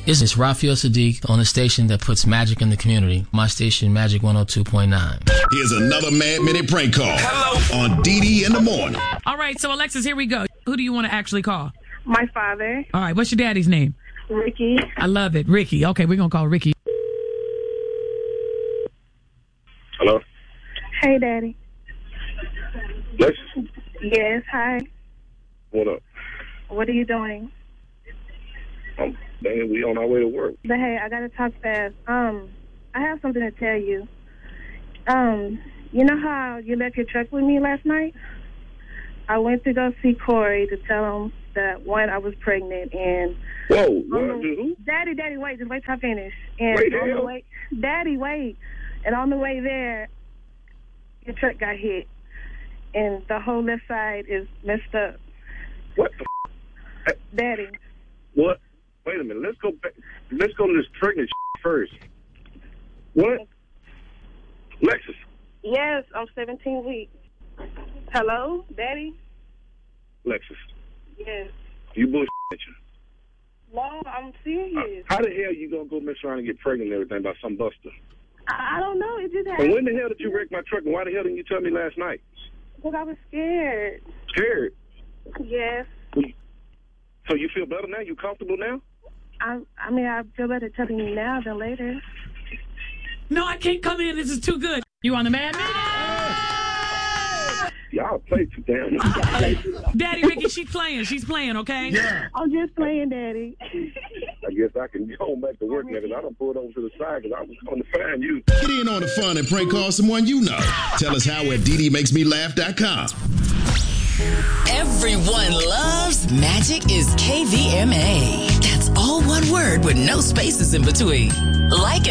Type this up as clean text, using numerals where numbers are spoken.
It's Raphael Sadiq on a station that puts magic in the community. My station, Magic 102.9. Here's another Mad Minute prank call. Hello. On DD in the morning. All right, so Alexis, here we go. Who do you want to actually call? My father. All right, what's your daddy's name? Ricky. I love it. Ricky. Okay, we're going to call Ricky. Hello? Hey, Daddy. Lex? Yes, hi. What up? What are you doing? Dang, we on our way to work. But hey, I gotta talk fast. I have something to tell you. You know how you left your truck with me last night? I went to go see Corey to tell him that, one, I was pregnant, and... Whoa, what, dude? Daddy, wait, just wait till I finish. And wait, on the way, Daddy, wait. And on the way there, your truck got hit, and the whole left side is messed up. What the Daddy. What? Wait a minute. Let's go back. Let's go to this pregnant first. What? Lexus. Yes, I'm 17 weeks. Hello, Daddy? Lexus. Yes. You bullshit. No, I'm serious. How the hell you gonna go mess around and get pregnant and everything by some buster? I don't know. It just happened. And when the hell did you wreck my truck, and why the hell didn't you tell me last night? Because I was scared. Scared? Yes. So you feel better now? You comfortable now? I mean, I feel better telling you now than later. No, I can't come in. This is too good. You on the Mad Minute? Y'all play too damn much. Daddy, Ricky, she's playing, okay? Yeah. I'm just playing, Daddy. I guess I can go home back to work now because I done pulled over to the side because I was going to find you. Get in on the fun and prank call someone you know. Tell us how at ddmakesmelaugh.com. Everyone loves Magic is KVMA. That's all one word with no spaces in between. Like it.